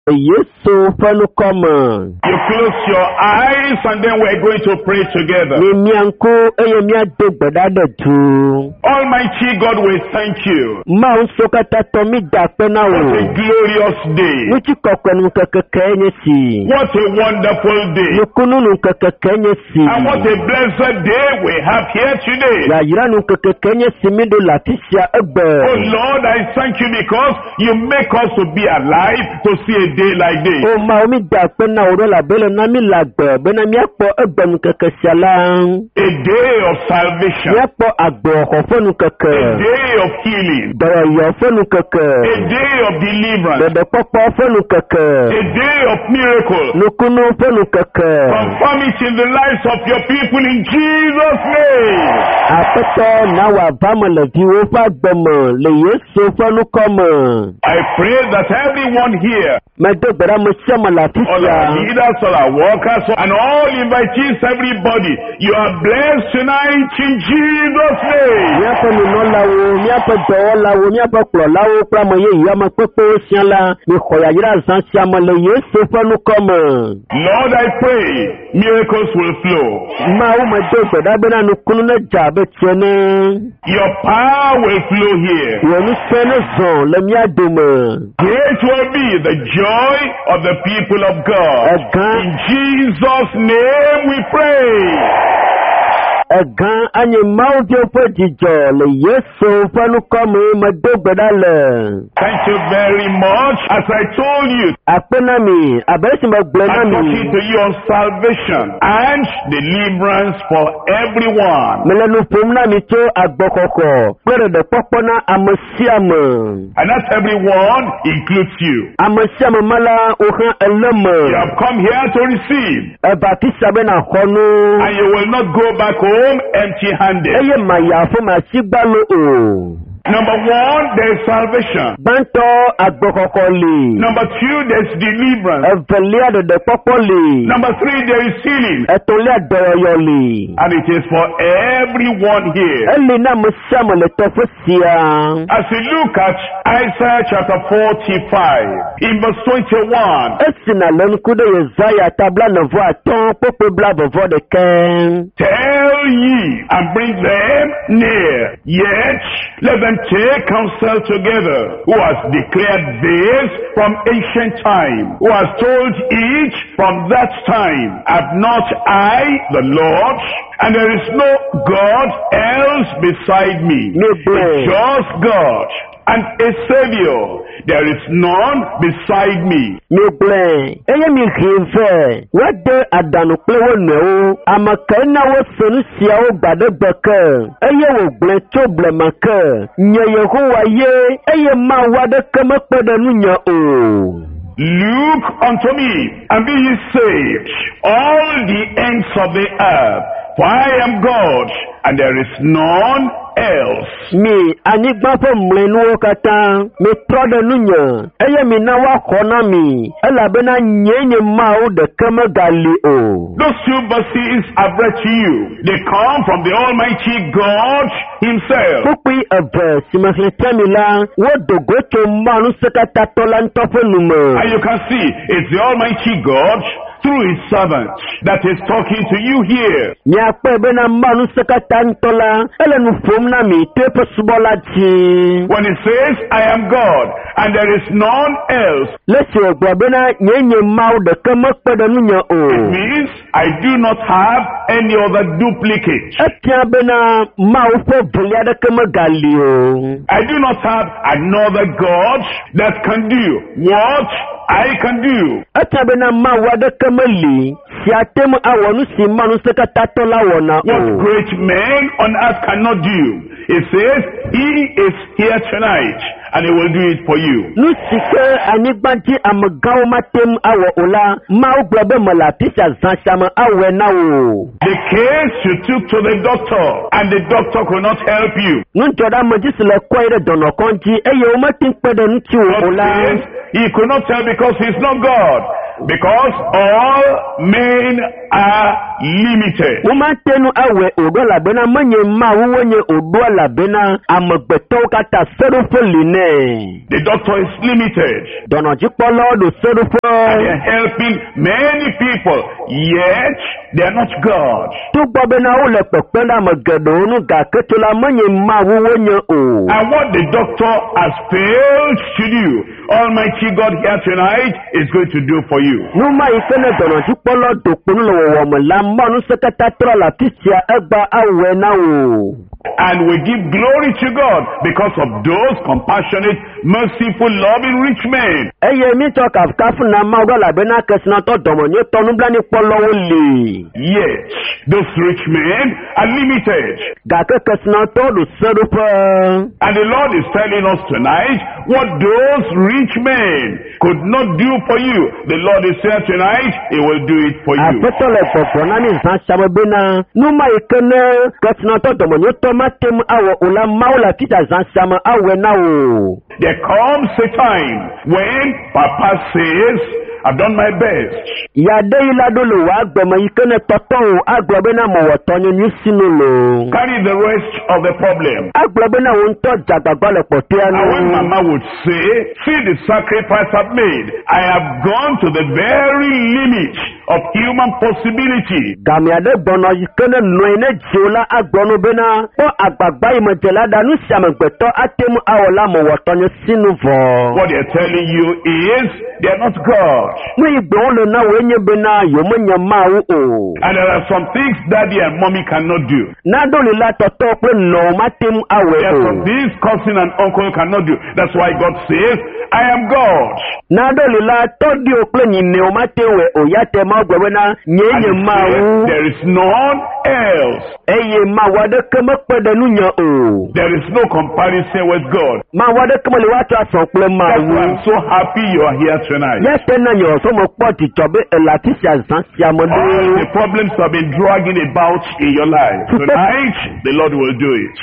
Yesu fanu koma. You close your eyes and then we're going to pray together. Almighty God, we thank you. What a glorious day. What a wonderful day. And what a blessed day we have here today. Oh Lord, I thank you because you make us to be alive to see a day like this. A day of salvation. A day of healing. A day of deliverance. A day of miracles. Confirm it in the lives of your people in Jesus' name. I pray that everyone here, all our leaders, all our workers, and all invitees, everybody, you are blessed tonight in Jesus' name. Lord, I pray miracles will flow. Your power will flow here. Great will be the joy of the people of God. In Jesus' name we pray. Thank you very much. As I told you, I'm talking to you on salvation and deliverance for everyone. And that everyone includes you. You have come here to receive. And you will not go back home empty-handed. Number one, there is salvation. Number two, there is deliverance. Number three, there is healing. And it is for everyone here. As we look at Isaiah chapter 45, in verse 21, tell ye and bring them near, yet let them take counsel together, who has declared this from ancient time, who has told each from that time, have not I the Lord, and there is no God else beside me, a just God and a Savior. There is none beside me. Look unto me, and be ye saved, all the ends of the earth, for I am God, and there is none else. Me anigba fo mlenu kata me trode nunya eye mi na wa kona mi elabena nyenye mau de kama gali o. Those two verses I've read to you, they come from the Almighty God himself. Pukui verse simahletamila wodo goto manu sekata tolanto fonuma. And you can see it's the Almighty God through his servant that is talking to you here. When it says, I am God, and there is none else, it means I do not have any other duplicate. I do not have another God that can do what I can do. What great men on earth cannot do. It says, he is here tonight, and he will do it for you. The case you took to the doctor, and the doctor could not help you. He could not tell because he's not God. Because all men are limited. Uma tenu awe odola bena manye ma wonye odola bena amagbeto kata serufoline. The doctor is limited. Dono jipolo do serufo. And they are helping many people, yet they are not God. Tu bena ule pependa magedonu ga ketula manye ma wonye o. And what the doctor has failed to do, Almighty God here tonight is going to do for you. Numa ifene dono jipolo do kunulo womla manu sekata trola tisia egba awe na o. And we give glory to God because of those compassionate, merciful, loving rich men. Eye mi to kafu na magola bena kesna to domonye tonu blani polo woli. Yes, those rich men are limited. Ga kesna to do serufa. And the Lord is telling us tonight what those rich men could not do for you. The Lord is here tonight, He will do it for you. Apetole popona ni zanshaba bena. Numa ikene kesna to domonye to matem awo ula maula kita zanshama awe na o. There comes a time when Papa says, I've done my best. Ya deila dolo wa gbema ikene toton agbebena mo wotonyo ni sinulo. Carry the rest of the problem. Agbebena wonto jagagbale potianu. And when Mama would say, see the sacrifice I've made. I have gone to the very limit of human possibility. Gami ade bono ikene noine jiola agbono bena. O agbagba imejela danu siamegbeto atemu awola mo wotonyo sinuvo. What they're telling you is, they're not God. And there are some things Daddy and Mommy cannot do. There are some things cousin and uncle cannot do. That's why God says, I am God. And there is none else. There is no comparison with God. That's why I'm so happy you are here tonight. All the problems have been dragging about in your life. Tonight, the Lord will do it.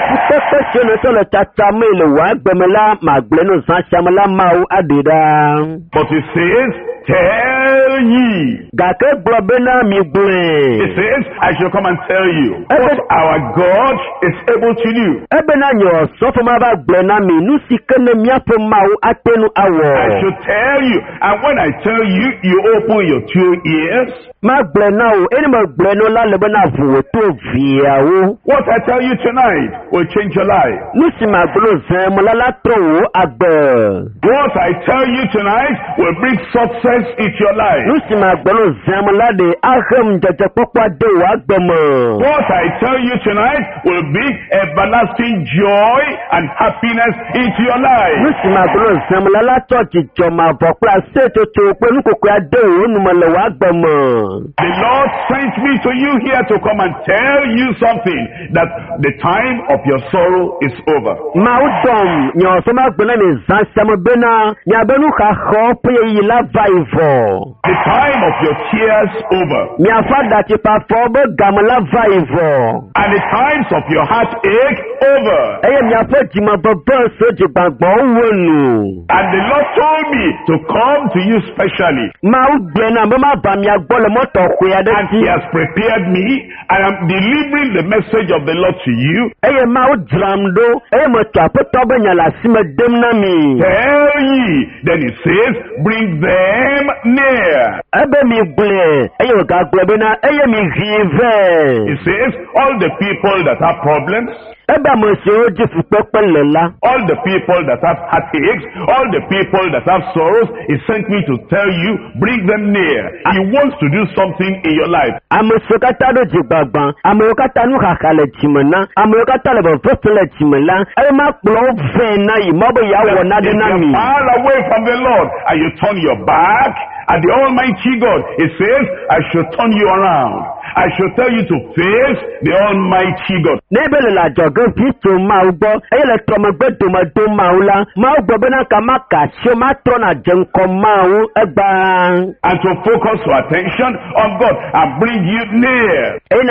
But He says, tell ye. It says, I shall come and tell you what our God is able to do. I should tell you, and when I tell you, you open your 2 ears. What I tell you tonight will change your life. What I tell you tonight will bring success into your life. What I tell you tonight will bring everlasting joy and happiness into your life. The Lord sent me to you here to come and tell you something, that the time of your sorrow is over. The time of your tears over. And the times of your heartache over. And the Lord told me to come to you specially. And He has prepared me. I am delivering the message of the Lord to you. Tell ye. Then He says, bring them near. He says, all the people that have problems, all the people that have heartaches, all the people that have sorrows, He sent me to tell you, bring them near. He wants to do something in your life. Far away from the Lord, and you turn your back at the Almighty God, He says, I shall turn you around. I shall tell you to face the Almighty God. And to focus your attention on God and bring you near. And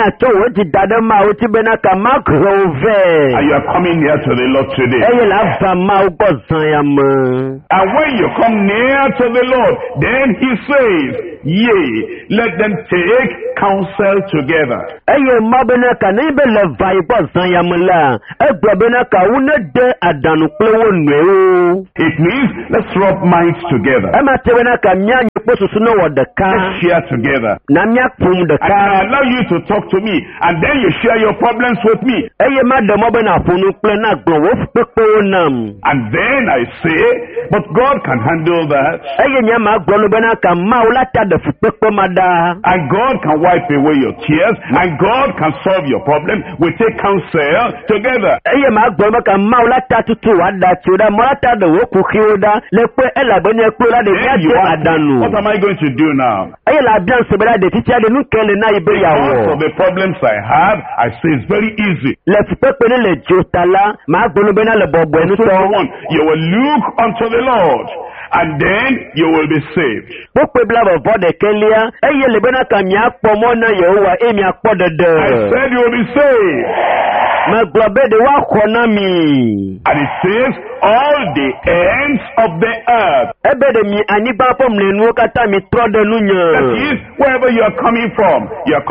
you are coming near to the Lord today. And when you come near to the Lord, then He he says, yea, let them take counsel together. Eye mabena ka ne be le vai bo zan yamla. Egbabena ka wona de adanu plewo nwe. It means let's rub minds together. Ema tebena ka mia nyepo susu no wodeka. Let's share together. Na mia pum de I ka. can allow you to talk to me and then you share your problems with me. Eye madamo bena funu ple na gbo wo pepe nam. And then I say, but God can handle that. Eye nyama gbo no bena ka ma ulata de pepe mada. And God can wipe away your tears. And God can solve your problem. We take counsel together. Eye ma gbo ka ma ulata tutu wada chuda mulata de wo kukhioda le pe ela bene kula de Then ya you ask me, adanu. what am I going to do now? Eye la bian sebela de titi ade nu kele na ibe Because yawo. of the problems I have, I say it's very easy. Le pepe ne le jotala ma gbo no bena le bobo enu So so. you will look unto the Lord, and then you will be saved. Pope bla bobo de kelia eye le bena ka mi akpo mo na Yehowa emi akpo I dede. said you will be saved. Ma globe de wa khona mi. And it says, all the ends of the earth. Ebe de mi anigba pom le nu kata mi tro de nu nya. That is, wherever you are coming from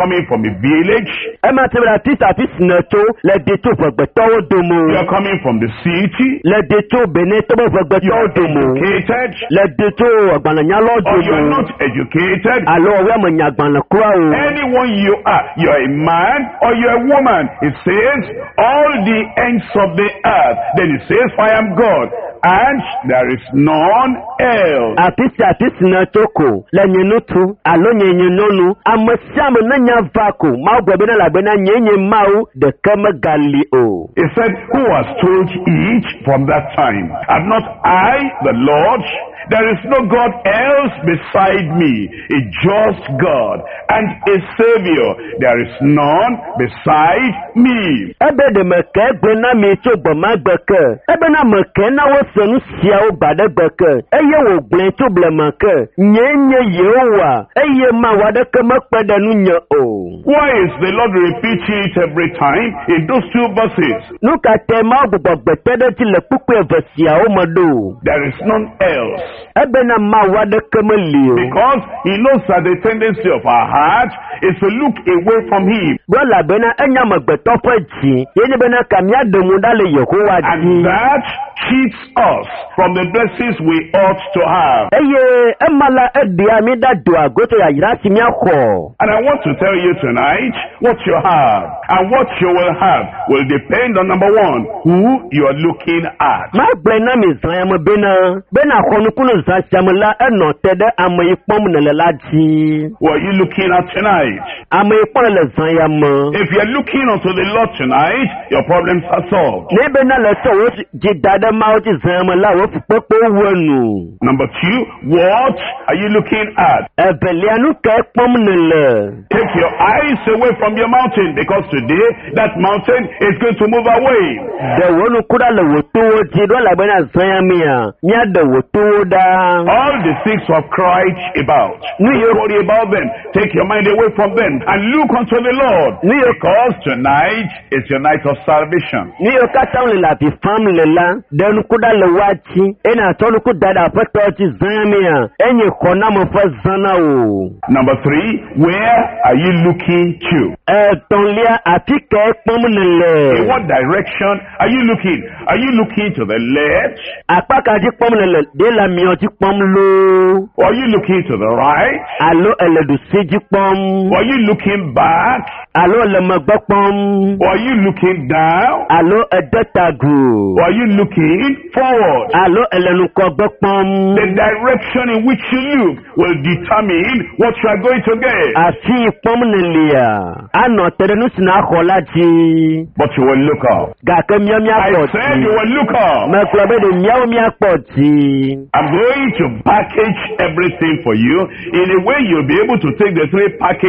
a village, E ma te bla tisa fis na to le de to fogbeto you domo. are coming from the city, Le de to bene to you fogbeto are domo. educated, Le de to agbananya lo or you are domo. not educated. Alo we mo nya agbanla kura o. Anyone you are a man or you're a woman. It says, all the ends of the earth. Then it says, I am God, and there is none else. Atisi na toko le nyenutu alo nyenyenonu amasiam na nya vako ma gbe na la bena nyenye mau de kama gali o. It said, who has told each from that time? Have not I, the Lord? There is no God else beside me, a just God and a Savior. There is none beside me. Ebe de meke gbe na mi to gbo ma gbeke. Ebe na meke na wo senu sia o bade gbeke. Eye wo gbe to ble meke. Nyenye Yehowa. Eye ma wade kama pede nu nya o. Why is the Lord repeating it every time in those two verses? Nuka te ma gbogbo gbete de ti le pupu evesia o modo. There is none else. Ebe na ma wade kama li o. Because he knows that the tendency of our heart is to look away from him. Bola bena enya magbeto faji. Yene bena kamya de mudale Yehowa And di. that keeps us from the blessings we ought to have. Eye emala edia mi da do agoto ya yirasi mi akọ. And I want to tell you tonight, what you have and what you will have will depend on, number one, who you are looking at. Ma gbe na mi zan yam bena. Bena khonu kunu zan shamla eno tede amoyi pom ne le laji. What are you looking at tonight? Amoyi pom le zan yam. If you are looking unto the Lord tonight, your problems are solved. Ne bena le so wo ji dada ma o ji zan yam la wo popo wonu. Number two, what are you looking at? Ebelianu ke pom ne le. Take your eyes away from your mountain, because today that mountain is going to move away. De wonu kuda le woto ji do la bena zan yam ya. Mia de woto da. All the things you have cried about, you worry about them. Take your mind away from them and look unto the Lord, because tonight is your night of salvation. Ni yo kata le la fi fam le la. De nu kuda le wachi. Ena to nu kuda da feto ji zan yam ya. Enye kona mo fa zana o. Number three, where are you looking to? Tonlia atike pom ne le. In what direction are you looking? Are you looking to the left? Apaka ji pom ne le. De la mi o ji pom lo. Or are you looking to the right? Alo ele du se ji pom. Or are you looking back? Alo le magbo pom. Or are you looking down? Alo edetagu. Or are you looking forward? Alo ele nu ko gbo pom. The direction in which you look will determine what you are going to get. Afi pom ne lia. Ano tere nu sina khola ji. But you will look up. Ga ke mia mia I ko said you ji. will look up. Me klobe de mia ko ji. I'm going to package everything for you in a way you'll be able to take the three packages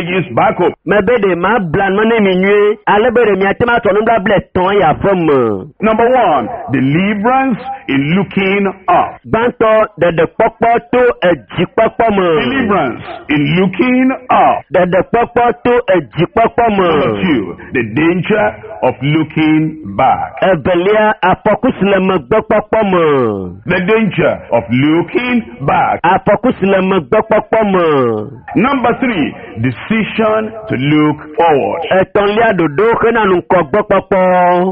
challenges back home. Mebede ma blan mane minue alebede mi atema to no blable ton ya fam. Number one, deliverance in looking up. Banto de popo to ejipopo mo. Deliverance in looking up. De popo to ejipopo mo. Number two, the danger of looking back. Evelia apokusle mo gbopopo mo. The danger of looking back. Apokusle mo gbopopo mo. Number three, decision to look forward. Etonlia dodo kena nko gbopopo.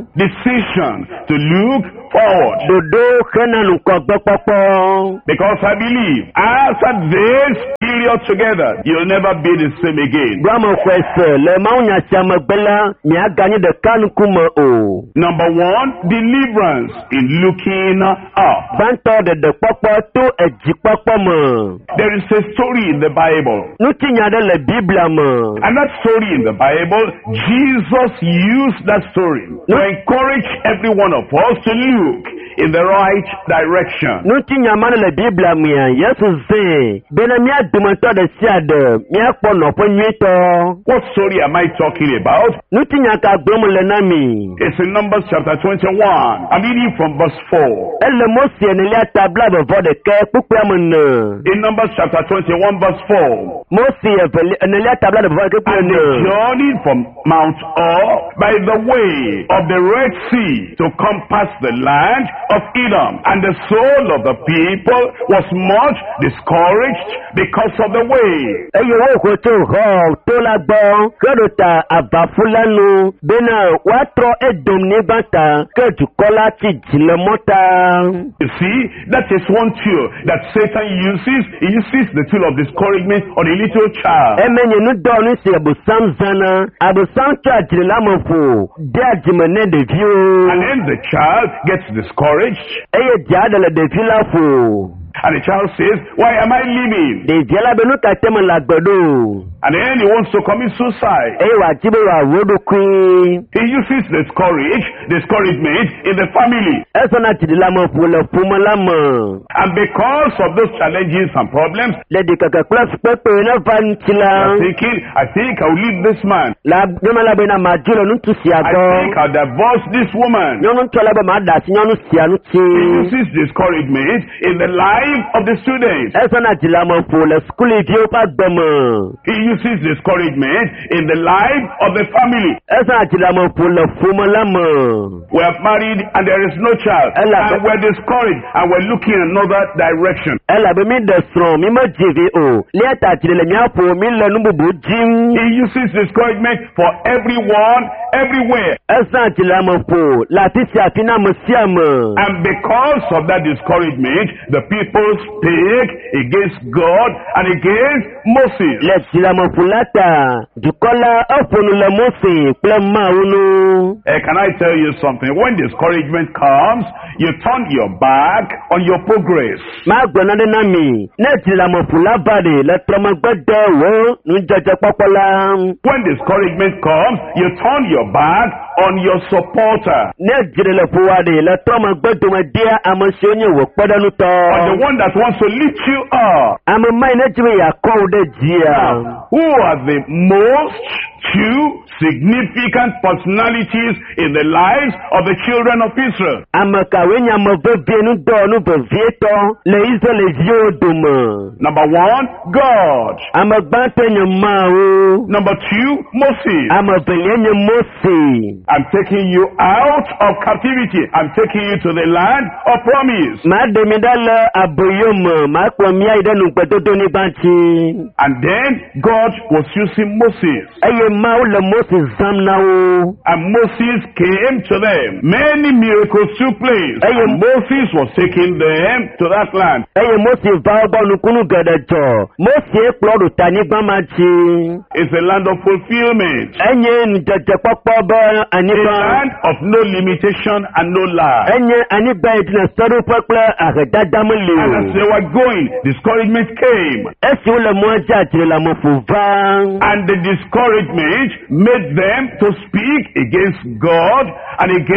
Decision to look forward. Dodo kena nko gbopopo. Because I believe after this period together, you'll never be the same again. Grandma kwese le maunya chama bela mi aganye de kanu kuma o. Number one, deliverance in looking up. Banto de popo to ejipopo mo. There is a story in the Bible. Nutinya de le Biblia mo. And that story in the Bible, Jesus used that story to encourage every one of us to look in the right direction. Nutinya mana le Biblia mo ya Yesu ze. Bena mi adumanto de siade mi akpo no ponwito. What story am I talking about? Nutinya ka gbomo le nami. It's in Numbers chapter 21. I'm reading from verse 4. Elle mosie ne lia tabla bevo de ke pupia mo ne. In Numbers chapter 21 verse 4. Mosie ne lia tabla de bevo de ke pupia And ne. they journeyed from Mount Or by the way of the Red Sea to compass the land of Edom. And the soul of the people was much discouraged because of the way. Eye wo ko to ho to la gbo kedota abafulanu bena watro edom ni bata kedukola ti jile mota. You see, that is one tool that Satan uses. He uses the tool of discouragement on a little child. Emenye nu do nu se abusam zana abusam cha jile lamofo de ajimene de view. And then the child gets discouraged. Eye jada le de vilafo. And the child says, why am I living? De viala benu katema lagbedo. And then he wants to commit suicide. Eye wa jibe wa wodo kwi. He uses discouragement in the family. Eso na jile lamofo le fuma lama. And because of those challenges and problems, Le de kakakula pepe na vanchila. I'm thinking, I think I'll leave this man. La nyoma la bena majulo nutu I siago. think I'll divorce this woman. Nyonu tola ba madasi nyonu sianu He chi. uses discouragement in the life of the students. Eso na jilamo fo le school idio pa gbemo. He uses discouragement in the life of the family. Eso na jilamo fo le fumo lamo. We are married and there is no child. Ella- And we're discouraged and we're looking in another direction. Ela be mi de strong mi ma jivi o. Leta jile mi afo mi le nububu jim. He uses discouragement for everyone, everywhere. Eso na jilamo fo la tisi afina musiamo. And because of that discouragement, the people spake against God and against Moses. Le jilamo fo lata. Dukola afonu le Mose ple maunu. Can I tell you something? When discouragement comes, you turn your back on your progress. Ma gbona de nami. Ne jilamo fo la bade le troma gbede wo nu jeje popola. When discouragement comes, you turn your back on your supporter. Ne jile fo wade le troma gbede ma dia amosionye wo podanu to. On the one that wants to lift you up. Ama mai na jiwe ya ko de jia. Who are the most two significant personalities in the lives of the children of Israel? Ama ka wenya mo bebe nu do nu bebe to le Israel vio dum. Number one, God. Ama gbante nyama o. Number two, Moses. Ama belenye Mose. I'm taking you out of captivity. I'm taking you to the land of promise. Ma de mi dala aboyom ma kwa mi aide nu gbedodo ni banchi. And then God was using Moses. Eye ma o le Mose zamna o. And Moses came to them. Many miracles took place. And Moses was taking them to that land. Eye Mose va ba nukunu gedejo. Mose ekplodu tani gbamachi. It's a land of fulfillment. Enye njeje popo ba A aniba. land of no limitation and no lie. Enye aniba itina sadu pekle agedadamuli. And as they were going, discouragement came. Esi ule mwaja jile la mofuva. And the discouragement made them to speak against God and against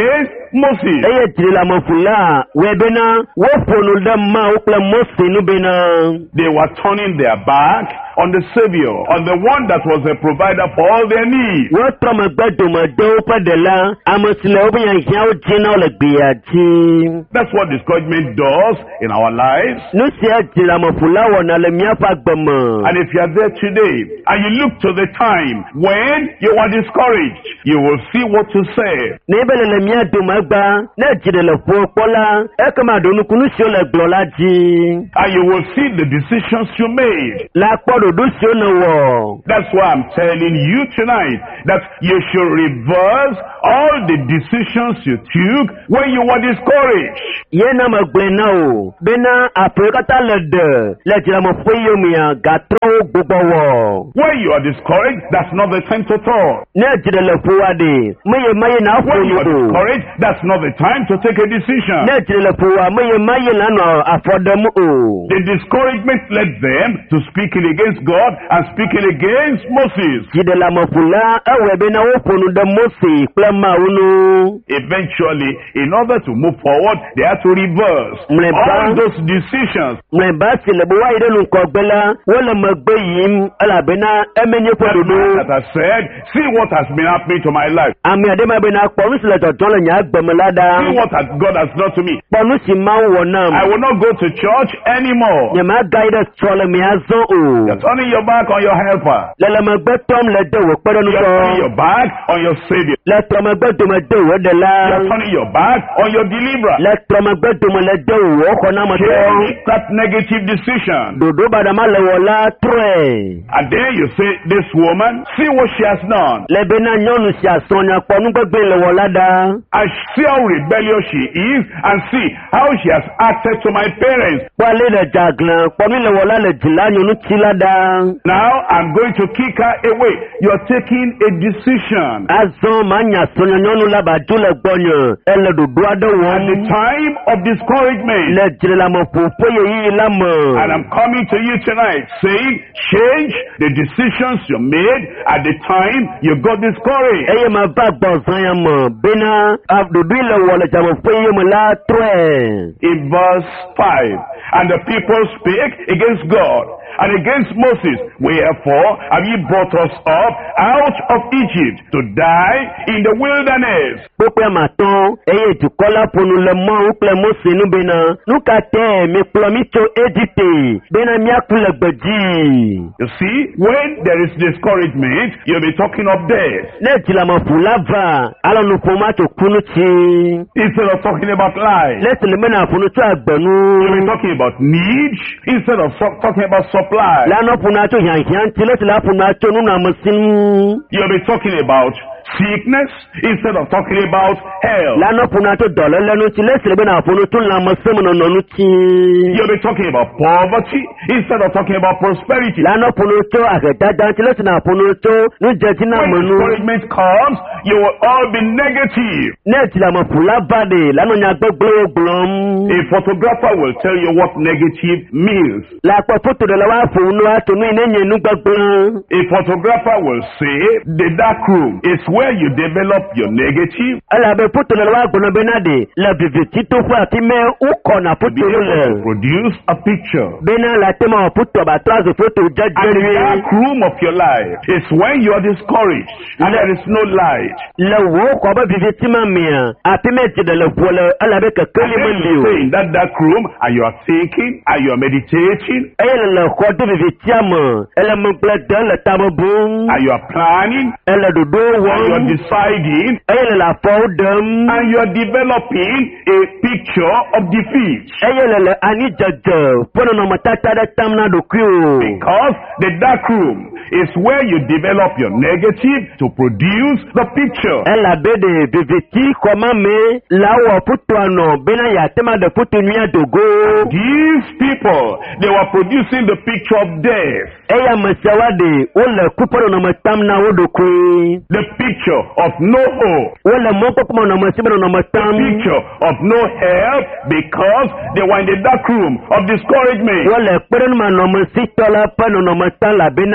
Moses. eye dzri le amefula wɔe bena woƒonu ɖe Mawu kple Mose nu bena They were turning their back on the Savior, on the one that was a provider for all their needs. wotrɔ megbe dome de woƒe ɖela ame si le woƒe hiahiãwo dzi na wo le gbea dzi. That's what discouragement does in our lives. Nu sia dzri le amefula wɔna le míaƒe agbe me. And if you are there today and you look to the time when you were discouraged, you will see what to say. Ne be le mía dome gba ne dzri le ƒo kpɔ la ekema ɖo nukunu siwo le gblɔ la dzi. And you will see the decisions you made. La kpɔ ɖoɖo siwo ne wɔ. That's why I'm telling you tonight that you should reverse all the decisions you took when you were discouraged. Ye na megblɔe na o bena aƒewo katã le ɖe le dzilameƒe yomea gatrɔwo gbugbɔ wɔ. When you are discouraged, that's not the time to talk. Ne dzre le ƒo wa ɖe meye ma ye na ƒo When you nu are o. discouraged, that's not the time to take a decision. Ne dzre le ƒo wa meye ma ye na nɔ afɔ ɖem o. The discouragement led them to speaking against God and speaking against Moses. Dziɖeleameƒola ewɔe bena woƒo nu ɖe Mose kple Mawu nu. Eventually, in order to move forward, they had to reverse all those decisions. Mlɔeba si le be woayi ɖe nukɔgbe la wole megbe yim elabena emenye ƒe That man ɖoɖo. that has said, see what has been happening to my life. Ame aɖe ma bena kpɔ nu si le dzɔdzɔm le nye agbe me la ɖa. See what God has done to me. Kpɔ nu si Mawu wɔ nam. I will not go to church anymore. Nyemaga yi ɖe srɔ̃leme azɔ o. You're turning your back on your helper. Le megbe tɔm le de wò You're turning kpeɖeŋutɔ. your back on your Savior. Le trɔmegbe dome de wò ɖela. You're turning your back on your deliverer. Le trɔmegbe dome le de wò xɔnametɔ. Change that negative decision. Ɖoɖo baɖama le wɔ la trɔe. And then you say, this woman, see what she has done. Le bena nyɔnu sia srɔ̃nya kpɔ nugbegbe le wɔ la ɖa. And see how rebellious she is, and see how she has acted to my parents. Kpɔ ale le dzaglẽ kpɔ nu le wɔ la le dzila nyɔnu tsi la ɖa. Now I'm going to kick her away. You're taking a decision. Azɔ manya srɔ̃nya nyɔnu la ba dzo le gbɔnye ele ɖoɖo aɖe At the wɔm time of discouragement. le dzrelameƒoƒe yeyi la me. And I'm coming to you tonight saying, change the decisions you made at the time you got discouraged. Eye mava gbɔzã ya me bena ɖoɖo yi le wɔ le dzameƒe ye me la trɔe. In verse 5, and the people spake against God and against Moses, wherefore have ye brought us up out of Egypt to die in the wilderness? Kpokpe matɔ eye dukɔ la ƒonu le Mawu kple Mose nu bena nu ka te mikplɔ mi tso Egipte bena miaku le gbedzi. You see, when there is discouragement, you'll be talking of death Ne dzilameƒola va alɔ nu ƒom atso kunu tsi. instead of talking about life. Ne si le bena ƒonu tso You'll be agbenu. talking about need instead of talking about supply. Le anɔ ƒonu atso hiahiã ŋuti le si le aƒonu atso nunɔamesi ŋu. You'll be talking about sickness instead of talking about health. Le anɔ ƒonu atso dɔléle ŋuti le si le bena ƒonu tso lãmesẽmenɔnɔ ŋuti. You'll be talking about poverty instead of talking about prosperity. Le anɔ ƒonu tso ahedada ŋuti le si na ƒonu tso nudzedzi na When amenu. discouragement comes, you will all be negative. Ne dzilameƒola va ɖe le anɔ nyagbegblẽwo gblɔm. A photographer will tell you what negative means. Le akpɔ fotoɖela wa ƒo nu atso nu yi ne nye nugbegblẽ. A photographer will say the dark room is where you develop your negative. Elabe fotoɖela wa gblɔ bena ɖe le vivititoƒe afi me wokɔna Be foto able to le. produce a picture. Bena le ate ma wɔ foto abatrɔ azu foto And the dzedzre. dark room of your life is when you are discouraged and there is no light. Le wo xɔ be vivitima mea afi me dzi ɖe le ʋua le elabe kekeli And then meli you o. stay in that dark room and you are thinking and you are meditating Eye le xɔ do vivitia me ele megble de le tame bom. and you are planning Ele ɖoɖo and you are wɔm. deciding Eye le afɔwo ɖem. and you are developing a picture of defeat. Eye le anidzedze ƒe nɔnɔmetata ɖe tam na ɖokui o. Because the dark room is where you develop your negative to produce the picture. Elabe ɖe viviti xɔma me la wɔ fotoa nɔ bena yeate ma ɖe foto nyuia dogo. These people, they were producing the picture of death, Eye ame siawoa ɖe wole ku ƒe nɔnɔme tam na wo ɖokui. the picture of no hope, Wole mɔkpɔkpɔ nɔnɔmesi be nɔnɔme tam. picture of no help because they were in the dark room of discouragement. Wole kpeɖenumanɔmesitɔ la ƒe nɔnɔme tam labena wo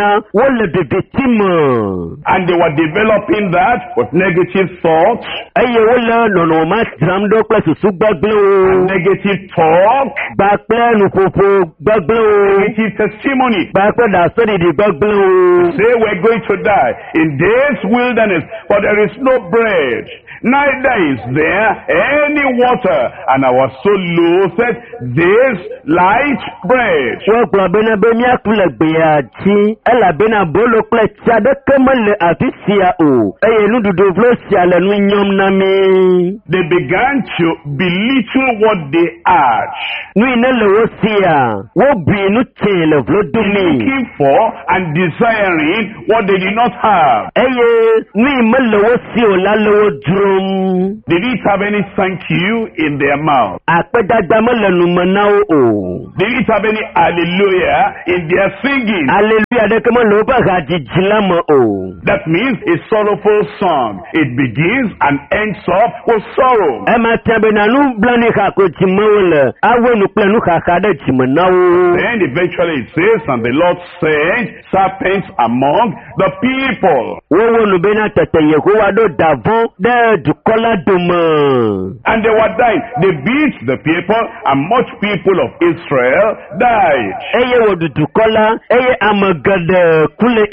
wole bibitime. And they were developing that with negative thoughts, Eye wole nonoma dramdo kple susu gbagble. negative talk, Bakple nupopo gbagble. negative testimony. Bakple dasodi di gbagble. Say we're going to die in this wilderness, for there is no bread, neither is there any water. And I was so loatheth this light bread. Wọ́n gbọ́ bẹ́ẹ̀ bẹ́ẹ̀ mi àkúlẹ̀ gbìyà tí ẹ̀là bẹ́ẹ̀ náà bolo kúlẹ̀ tí adékè mọ́lẹ̀ àfi síya o. Ẹyẹ inú dúdú fúló sí alẹ́ nu yọm náà mi. They began to belittle what they had, Nu iná lọ́wọ́ síya, wọ́n bì inú tiẹ̀ lẹ̀ fúló dùn mí. looking for and desiring what they did not have. Ẹyẹ nu ìmọ̀ lọ́wọ́ sí o lálọ́wọ́ dúró. They didn't have any thank you in their mouth. Àpẹ́dàgbà mọ́lẹ̀ nu mọ̀ náà o. They didn't have any hallelujah in their singing. Hallelujah adékè mọ́ lọ́wọ́ bá ka jìjì lámọ̀ o. That means a sorrowful song. It begins and ends up with sorrow. Ẹ máa tẹ́ bẹ́ẹ̀ náà nu blanì kàkó jìmọ̀ wò lẹ̀, awé nu pẹ̀lú kàkà dẹ̀ jìmọ̀ náà o. Then eventually it says, and the Lord sent serpents among the people. Wọ́n wọ́n nu bẹ́ẹ̀ náà tẹ̀tẹ̀ yẹ̀ kó wá dó dàbọ̀ dẹ́ dùkọ́lá dùmọ̀. And they were dying. They beat the people, and much people of Israel died. Eye wò dùdùkọ́lá, eye amagẹ̀dẹ̀ kúlẹ̀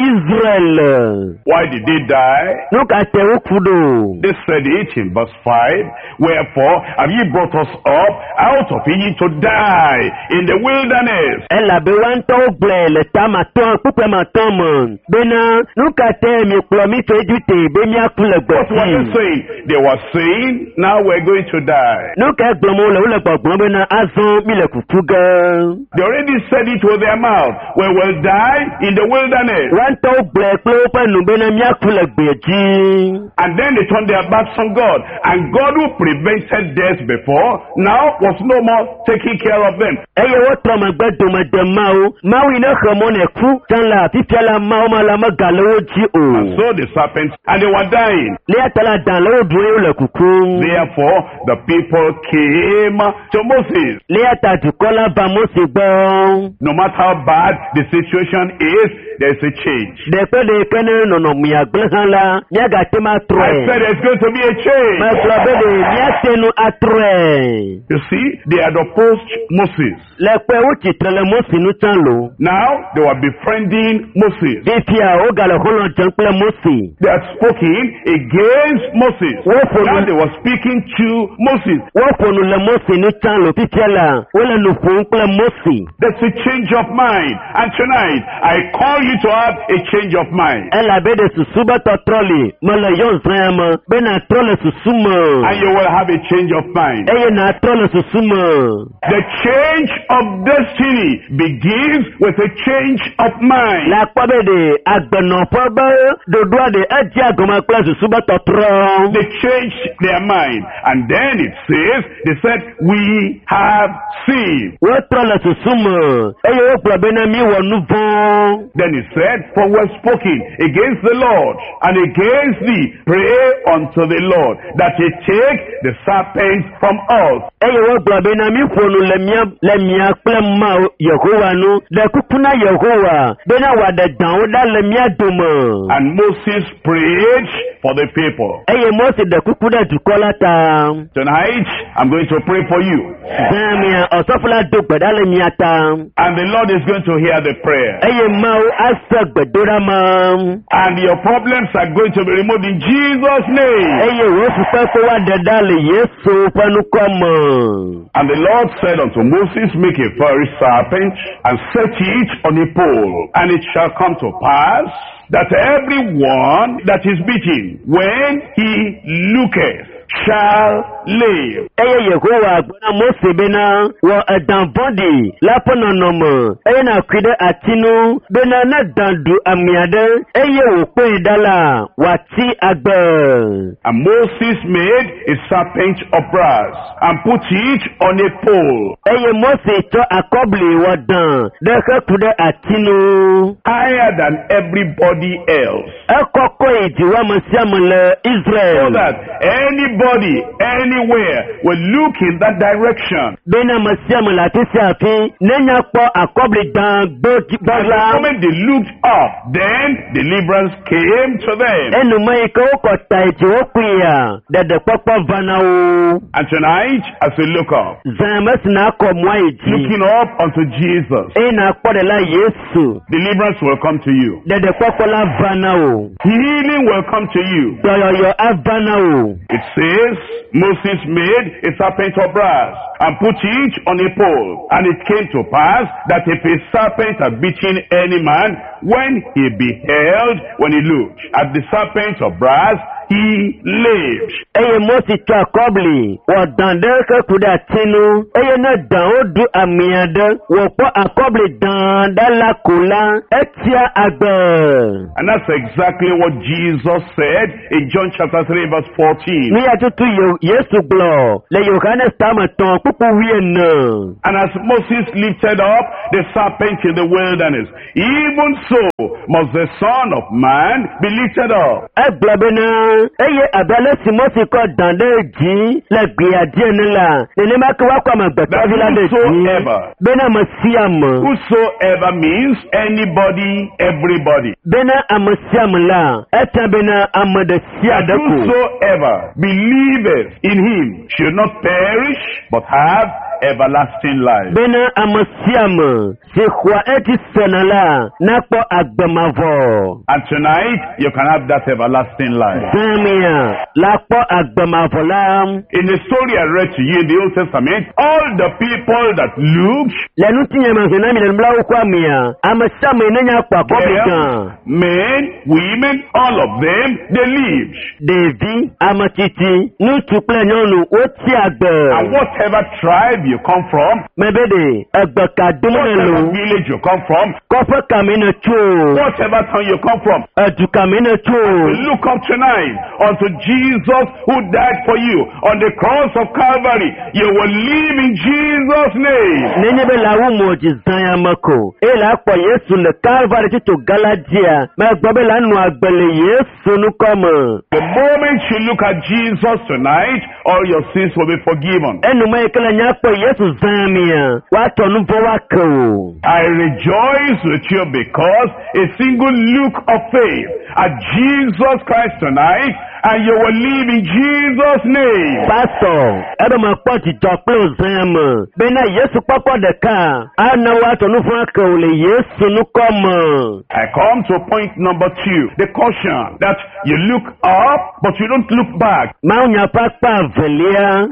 Israel. Why did they die? Nuka tẹ̀wé kudo. They said it in verse 5. Wherefore have ye brought us up out of Egypt to die in the wilderness? Ẹ làbẹ̀ wá ń tọ́ gbẹ̀ lẹ́ta mà tán púpẹ̀ mà tán mọ̀. Bẹ́ẹ̀na nuka tẹ̀ mi kplọ̀ mi tó edu tè bẹ́ mi àkúlẹ̀ gbẹ̀ What were they saying? They were saying, now we're going to die. Nuka gbọ̀mọ̀ lẹ̀ wọlé gbọ̀gbọ̀n bẹ́ẹ̀na azán mi lẹ̀ kùtù gan. They already said it with their mouth. We will die in the wilderness. Wá ń tọ́ gbẹ̀ pé ó pẹ̀ nù bẹ́ẹ̀na mi àkúlẹ̀ gbẹ̀ jí. And then they turned their backs on God. And God, who prevented death before, now was no more taking care of them. Eye wọ́n tọ́ ma gbẹ́ dòmọ̀dẹ̀ máa o. Máa wí náà xɔmọ́ nẹ̀ kú. Tán la fífẹ́ la máa ma la ma gàlẹ́wọ́ jí o. And so the serpents, and they were dying. Léyà tala dàn lọ́wọ́ dùn yóò lẹ̀ kúkú. Therefore, the people came to Moses. Léyà ta dùkọ́lá ba Mósè gbọ́. No matter how bad the situation is, there's a change. Dẹ̀pẹ́ de kẹ́ni nọ̀nà mìíràn gbẹ́ hàn la. Miaga tẹ́ ma trọ̀ I ẹ̀. said there's going to be a change. Ma gbọ́ bẹ́ẹ̀ de mia tẹnu atrọ̀ ẹ̀. You see, they had opposed Moses. Lẹ́pẹ́ ó ti tẹ̀lé Mósè nu tán lò. Now, they were befriending Moses. Bí fi à ó galẹ̀ kọ́nà jẹun pẹ́ Mósè. They had spoken against Moses. Wọ́n fònú. Now they were speaking to Moses. Wọ́n fònú lẹ Mósè nu tán lò fífẹ́ la. Wọ́n lẹ nu fòun pẹ́ Mósè. There's a change of mind. And tonight, I call you to have a change of mind. Ẹ làbẹ́ de sùsú bẹ́ tọ́ trọ́lì. Mọ lẹ yọ̀ nsán yẹn mọ. Bẹ́ẹ̀ na trọ́lì sùsú mọ̀. And you will have a change of mind. Eye na trọ́lì sùsú mọ̀. The change of destiny begins with a change of mind. Lápá bẹ́ẹ̀ de agbẹ̀nọ̀fọ́ bẹ́ dodo àdé ẹ̀jẹ̀ àgọ́mọ pẹ́ sùsú bẹ́ tọ́ trọ́. They changed their mind. And then it says, they said, we have sinned. Wọ́n trọ́lì sùsú mọ̀. Eye wọ́n gbọ́ bẹ́ẹ̀ na mi wọ̀ nu vọ́n. Then he said, for we have spoken against the Lord and against thee. Pray unto the Lord that he take the serpents from us. Eye wọ́n gbọ́ bẹ́ẹ̀ na mi fònú lẹ́mìá pẹ́ mọ́ Yehowa nu. Dẹ̀kúkú náà Yehowa. Bẹ́ẹ̀ na wà dẹ̀ dàn ó dá lẹ́mìá dùnmọ̀. And Moses prayed for the people. Eye Mósè dẹ̀kúkú dẹ̀ dùkọ́ láta. Tonight, I'm going to pray for you. Bẹ́ẹ̀ mi ọ̀sọ́fúnla dùn gbẹ̀dá lẹ́mìá ta. And the Lord is going to hear the prayer. Eye máa ó àṣẹ gbẹ̀dọ́rà máa. And your problems are going to be removed in Jesus' name. Eye wo fipẹ́ kó wá dẹ̀dá lè Yéṣu fẹ́nukọ́ mọ̀. And the Lord said unto Moses, make a fiery serpent and set it on a pole. And it shall come to pass that everyone that is beaten, when he looketh, shall live. Eye Yehowa gbọ́nà Mósè bẹ́nà wọ ẹ̀dàn bọ́dì lápọ̀nà nọ̀mọ̀. Eye na kwide àtinú bẹ́nà náà dàndù àmì àdẹ́. Eye wò pé ìdálà wà tí àgbẹ̀. And Moses made a serpent of brass and put it on a pole. Eye Mósè tọ́ àkọ́bìlì wọ dàn dẹ́kẹ́ kwide àtinú. And higher than everybody else. Ekoko ijiwa masiamule So Israel. that anybody, anywhere will look in that direction. Bena masiamule atisi afi. Nenya po akobli dan And the bola. moment they looked up, then deliverance came to them. Enu maika ukota ijiwa kuya. Dede pokpo vana o. And tonight, as we look up, Zames na ako mwa iji. looking up unto Jesus, Ena akpode la Yesu. deliverance will come to you. Dede pokpo la vana o. Healing will come to you. Yoyoyo avana o. It says, Moses made a serpent of brass and put it on a pole. And it came to pass that if a serpent had bitten any man, when he looked at the serpent of brass, he lived. Eye Mosi to akobli. Wadande ke kuda tinu. Eye na dan odu amiyade. Wopo akobli dan dala kula. Etia agbe. And that's exactly what Jesus said in John chapter 3 verse 14. Ni atutu Yesu glo. Le Yohanes tamaton pupu wiene. And as Moses lifted up the serpent in the wilderness, even so must the Son of Man be lifted up. Eglebena. Eye abale si Mosi ko dande ji. Le gbiadie nila. Nene makiwa kwa magbeta vila de ji. Whosoever. Bena masiyam. Whosoever means anybody, everybody. Bena amasiam la. Eta bena amade That siadaku. whosoever believeth in him should not perish, but have everlasting life. Bena amasiam. Se kwa eti senala. Nakpo agbamavo. And tonight, you can have that everlasting life. Zamia. Lakpo agbamavo la. In the story I read to you in the Old Testament, all the people that looked, Lenu tinye manzena mi mla ukwa mia. Amasiam inenya kwa kobikan. men, women, all of them, they lived. Devi. Amatiti. Nutukle nyonu. Oti agbe. And whatever tribe you come from, Mebede. Agbaka whatever dumelo. village you come from, Kofa kamina cho. whatever town you come from, Edu kamina cho. look up tonight unto Jesus who died for you on the cross of Calvary. You will live in Jesus' name. Nenye be la umo jizanya mako. Ela kwa Yesu le Calvary tito Galatia. Ma gbobe la nu agbele Yesu nu komo. The moment you look at Jesus tonight, all your sins will be forgiven. Enu ma ekele nyakpo Yesu zamia. Wato nu vo wako. I rejoice with you because a single look of faith at Jesus Christ tonight, and you will live in Jesus' name. Pastor, ebe ma kpo jijọ kple zama. Bena Yesu kpọkpọ deka. Ana wato nu vo wako le Yesu nu komo. I come to point number 2, the caution that you look up, but you don't look back. Ma unya pakpa velia.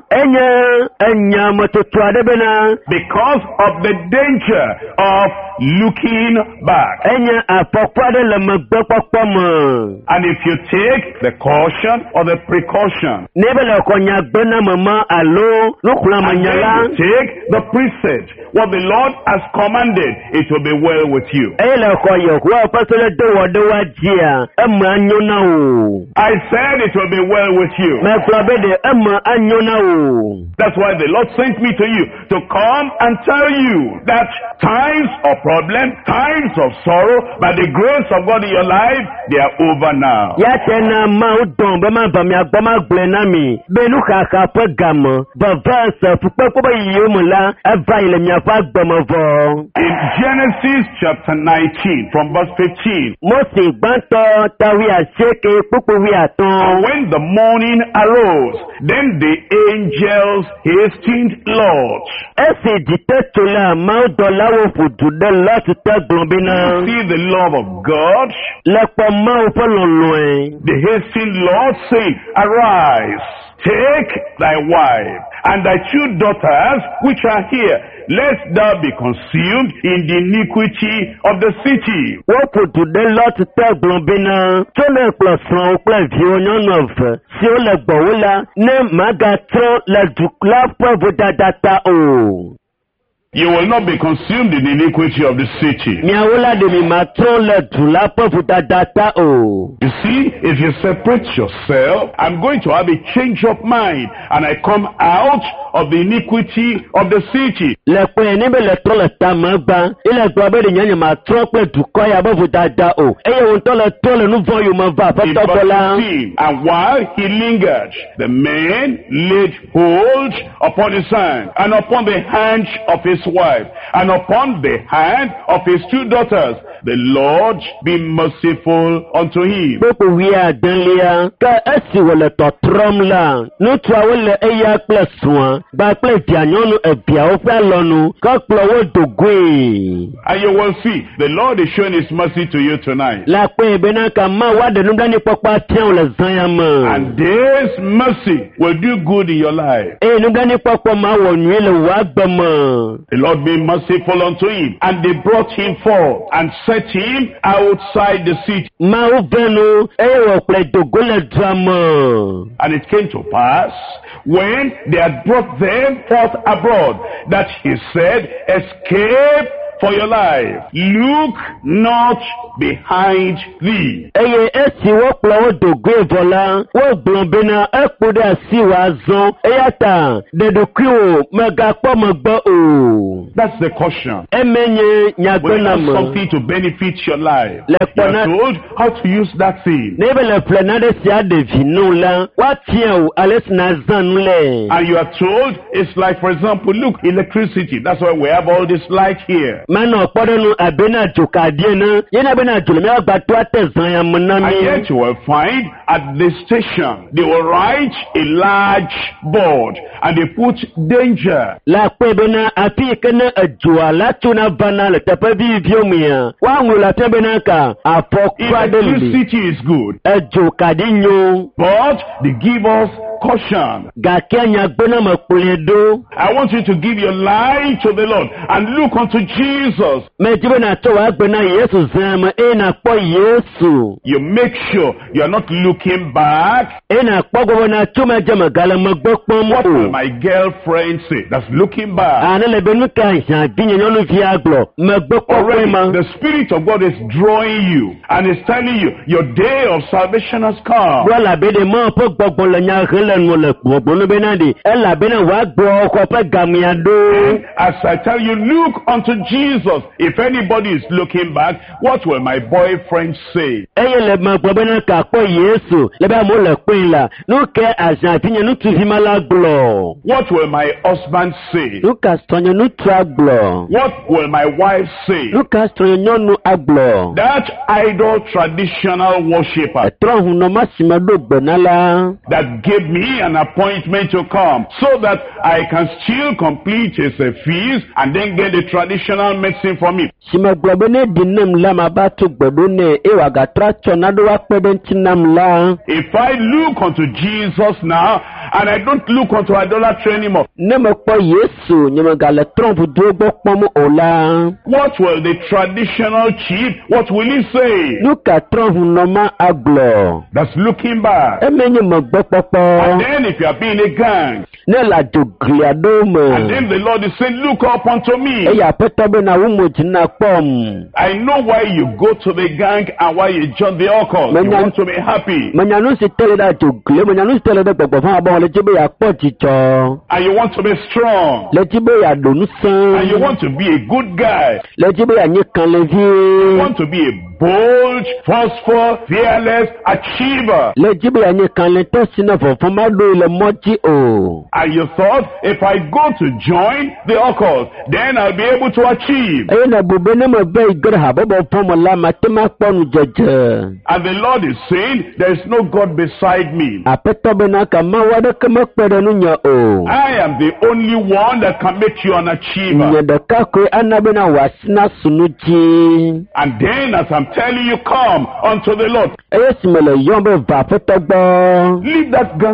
Enya mototu adebena. Because of the danger of looking back. Enya apokwade le megbe kpɔkpɔ me. And if you take the caution or the precaution, Nebe le konya gbena mama alo nukula and then manyala. you take the precept, what the Lord has commanded, it will be well with you. Eye le koyo kwa pasole de wajia. Ema anyona o. I said it will be well with you. Me klabede ema anyona o. That's why the Lord sent me to you to come and tell you that times of problem, times of sorrow, by the grace of God in your life, they are over now. Ya tena ma udon be ma ba mi agbama gble na mi. Be nu kaka pe gamo. Ba verse fupe ko ba yimula eva ile mi afa gbamo vo. In Genesis chapter 19 from verse 15, Mose gbanto tawi aseke pupu wi and aton. when the morning arose, then the angels hastened Lot. Ese ditetola ma dola wo fudu de lati te glombe na. See the love of God. Lepo ma o polonloin. The hastened Lord saying, arise, take thy wife and thy 2 daughters which are here, lest thou be consumed in the iniquity of the city. Wo fudu de lati te glombe na. Tole plosan o ple vi o nyonof. Si o le gbowola ne magatro le dukla provo dadata o. You will not be consumed in the iniquity of the city. miawo la ɖe mi ma trɔ le du la ƒe vodada ta o. You see, if you separate yourself, I'm going to have a change of mind, and I come out of the iniquity of the city. Le kpɔe ne be le trɔ le ta me gba, ele gblɔ be ɖe nye ma trɔ kple dukɔ ya be vodada o. Eye wòntɔ le trɔ le nu vɔ yome va In aƒetɔ gbɔ la. verse 15, and while he lingered, the man laid hold upon his hand, and upon the hand of his wife, and upon the hand of his 2 daughters. The Lord be merciful unto him. Kpokpo wi adelia, ke esi wòle tɔtrɔm la, nutsuawo le eya kple srɔ̃a, ba kple via nyɔnu eviawo ƒe alɔnu, ke kplɔ wo do goe. And you will see, the Lord is showing his mercy to you tonight. La kpɔe bena ka ma woaɖe nublanuikpɔkpɔ atia wo le zãya me. And this mercy will do good in your life. Eye nublanuikpɔkpɔ ma wɔ nyui le wò agbe me. The Lord be merciful unto him. And they brought him forth and set him outside the city. Mawu venu, eye wòkplɔe do go le dua me. And it came to pass, when they had brought them forth abroad, that he said, escape for your life. Look not behind thee. Eye esi wokplɔ wo do goe vɔ la, wogblɔ bena ekpo ɖe asi wòazɔ, eya ta ɖeɖokuiwo megakpɔ megbe o. That's the caution. Emenye When you nyagbena have me. something to benefit your life, Le you are kpɔna- told how to use that thing. Ne be le ƒle naɖe sia ɖevi nu la, woatia o ale si na zã nu le. And you are told, it's like, for example, look, electricity. That's why we have all this light here. Manɔ kpɔ ɖe nu abena dzokaɖie ne, yena bena dzo le míawo gbato ate zã ya me na And mi. yet you will find at the station, they will write a large board and they put danger. La kpɔe bena afi yi ke ne edzoa la tsona vana le teƒe viviviwo mea, woaŋlɔ le afi bena ka afɔku aɖe li. Electricity is good, Edzokaɖi nyo, but they give us caution. gake nyagbena me kplɔe ɖo. I want you to give your life to the Lord and look unto Jesus. Medi bena tsɔ wò agbe na Yesu zã me eye nakpɔ Yesu. You make sure you are not looking back. Eye nakpɔ gbɔ bena tso medze megale megbe kpɔm What will o. my girlfriend say? That's looking back. Ane le be nu ka hiãvi nye nyɔnuvi agblɔ megbe kpɔkpɔe Already, ma. the Spirit of God is drawing you and is telling you your day of salvation has come. Gblɔ labe ɖe ma ƒe gbɔgbɔ le nya he le nu le gbɔgbɔ nu bena ɖe elabena wòagbɔ xɔ ƒe gamea ɖo. As I tell you, look unto Jesus. If anybody is looking back, what will my boyfriend say? Eye le megblɔ bena ka kpɔ Yesu le be amewo le kpɔe la, nu ke azãvi nye nutsuvi ma la gblɔ. What will my husband say? Nu ka srɔ̃nye nutsua gblɔ. What will my wife say? Nu ka srɔ̃nye nyɔnu agblɔ. That idol traditional worshiper Etrɔ hunɔma si me ɖo gbena la. that gave me an appointment to come so that I can still complete his feast and then get the traditional medicine from him. Si me gblɔ be ne ɖi nam la ma ba to gbe ɖo nɛ eye wòagatrɔ atsɔ naɖewo akpe ɖe ŋuti nam la. If I look unto Jesus now and I don't look unto idolatry anymore, Ne mekpɔ Yesu nye megale trɔ vuduwo gbɔ kpɔm o la. what will the traditional chief, what will he say? Nu ka trɔ hunɔma agblɔ. That's looking back. Emenye megbe And kpɔkpɔ. then if you are being a gang, Ne le adzogli aɖewo and me. then the Lord is saying, look up unto me. Eye aƒetɔ bena wo mo dzi na kpɔm. I know why you go to the gang and why you join the occult. You want to be happy. Menya nu si tele ɖe adzogli, menya nu si tele ɖe gbɔgbɔ fã abɔ le dzi be yeakpɔ dzidzɔ. And you want to be strong. Le dzi be yeaɖo And you ŋusẽ. want to be a good guy. Le dzi be yeanye You kalẽvi. want to be a bold, forceful, fearless achiever. Le dzi be yeanye kalẽtɔ si ne vɔvɔ̃ maɖo le mɔ dzi o. And you thought, if I go to join the occult, then I'll be able to achieve. Eye ne bu be ne meve yi ge ɖe habɔbɔ fɔ me la, mate ma kpɔ nudzedze. And the Lord is saying, there is no God beside me. Aƒetɔ bena ka Mawu aɖeke mekpe ɖe nunye o. I am the only one that can make you an Nye achiever. ɖeka koe ana bena wòasi na sunu dzi. And then, as I'm telling you, come unto the Lord. Eye si mele yɔm be va aƒetɔ gbɔ. Leave that gang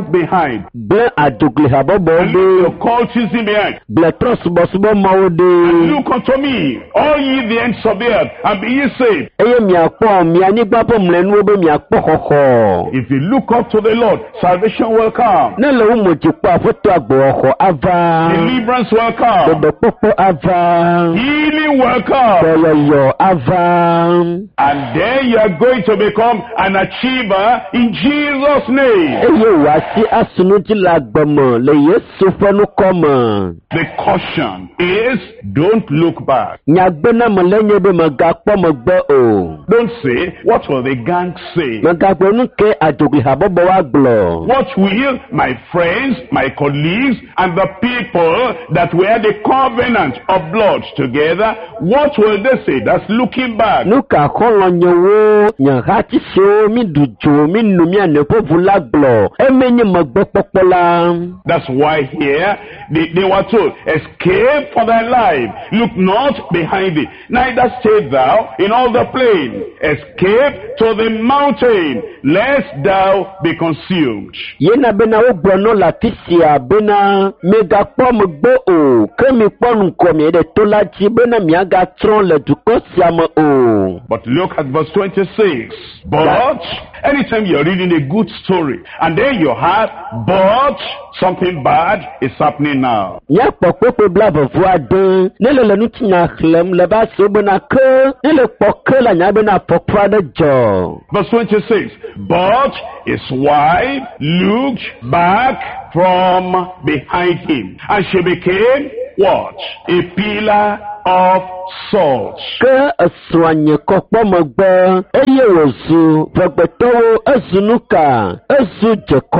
idols behind. Ble adugli habobo And de. leave your cultism behind. Ble trosbosubo mawo And de. look unto me, all ye the ends of the earth, and be ye saved. Eye miakpo mianigba po mlenu obe miakpo koko. If you look up to the Lord, salvation will come. Ne le wo motikpo afoto agbo oko ava. Deliverance will come. Dodo popo ava. Healing will come. Boyoyo ava. And then you are going to become an achiever in Jesus' name. Eye wasi asunuti lagbomo le Yesu fenu komo. The caution is don't look back. Nyagbena molenye be magakpo mogbo o. Don't say, what will the gang say? Magakpo nuke adugli habobo agbo. What will my friends, my colleagues, and the people that were the covenant of blood together, what will they say? That's looking back. Nuka kolo nyewo nyahati sho mi dujo mi numia nepo vulagbo. Emenye magbo popola. That's why here they were told, escape for thy life. Look not behind thee. Neither stay thou in all the plain. Escape to the mountain, lest thou be consumed. Yena bena ogbo no latisia bena mega pom gbo o. Kemi pon komi de tolachi bena miaga tron le duko siamo o. But look at verse 26. But anytime you're reading a good story, and then you have, but something bad is happening now. Nya pokpo blabo vuade nele le nutinya khlem le ba so bena ke nele pokke la nya bena pokwa de jo. Verse 26. But his wife looked back from behind him, and she became what? A pillar of salt. Ke aswanye kokpo mogbe eye wozu vegbeto ezunuka ezu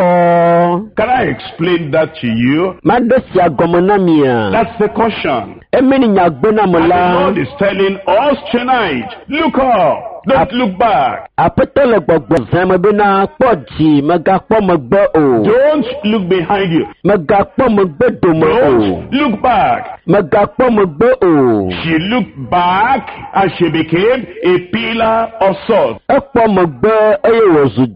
jeko. Can I explain that to you? Mandesi agomonamia. That's the caution. Emeni nyagbena And the mola. Lord is telling us tonight, look up. Don't look back. Apetele gbogbo zeme bena kpoji megakpo mogbe o. Don't look behind you. Megakpo mogbe domo o. Don't look back. Megakpo mogbe o. She looked back and she became a pillar of salt. Ekpo mogbe eye wozu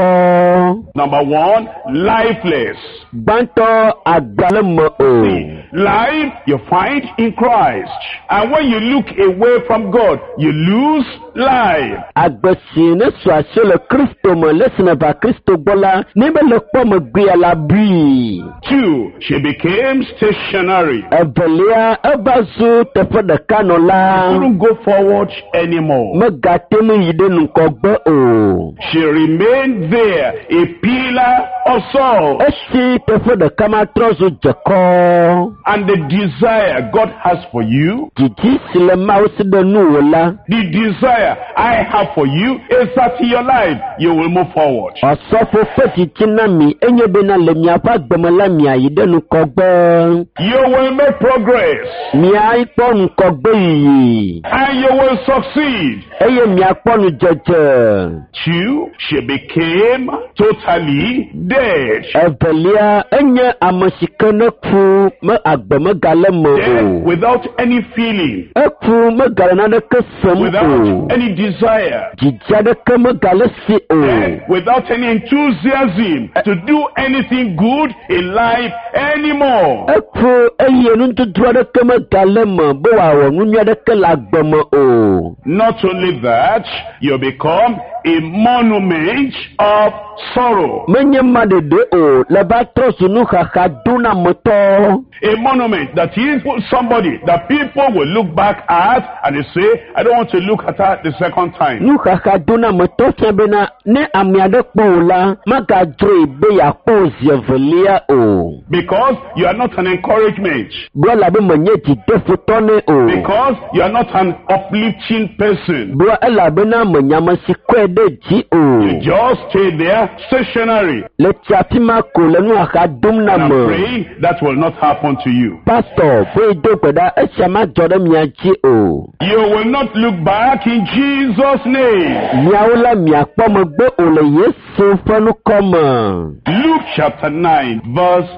jeko. Number one, lifeless. Banto agbalemo o. See, life you find in Christ. And when you look away from God, you lose life. Agbesi ne swashe le Kristo me lesine va Kristo bola nebe le kpo mogbe ala bi. 2, she became stationary. Evelia ebazu tefe deka no la. Couldn't go forward anymore. Megatenu yide nkogbe o. She remained there, a pillar of salt. Esi tefe deka ma trozu jeko. And the desire God has for you, Jiji sile ma osi de nu wola. the desire I have for you is that in your life you will move forward. Osofo feti chinami enye bena le miapa gbemela mia yide nkogbe. You will make progress Mia ipo nkogbe yi. and you will succeed. Eye mia ponu jeje. 2, she became totally dead. Evelia enye amosikene ku me agbeme gale mo Dead o. without any feeling, Eku me gale na de kesem without o. any desire, Jija de ke me gale si o. dead without any enthusiasm to do anything good in life anymore. Eku eye nuntutu de ke me gale mo bo wa wo nunya de ke la gbeme o. Not only that, you become a monument of sorrow. Menye madede o le ba trosu nu kaka duna moto. A monument that is somebody that people will look back at and they say, I don't want to look at her the second time. Nu kaka duna moto sebena ne amiade kpola maka joy be ya pozi evelia o. Because you are not an encouragement. Bro la be menye ti defutone o. Because you are not an uplifting person. Bro ela be na menyama si kwede ji You o. just stay there stationary. Le tiatima ko le nu aka dum na And I'm mo. praying that will not happen to you. Pastor, boy do kweda esama jore miaji o. You will not look back in Jesus' name. Miaula miakpomegbe ole Yesu fenu kome. Luke chapter 9 verse